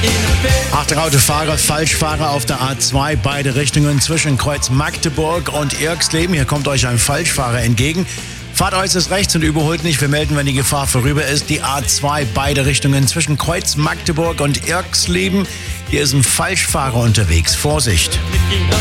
Achtung, Autofahrer, Falschfahrer auf der A2, beide Richtungen zwischen Kreuz Magdeburg und Irxleben. Hier kommt euch ein Falschfahrer entgegen. Fahrt äußerst rechts und überholt nicht. Wir melden, wenn die Gefahr vorüber ist. Die A2, beide Richtungen zwischen Kreuz Magdeburg und Irxleben. Hier ist ein Falschfahrer unterwegs. Vorsicht!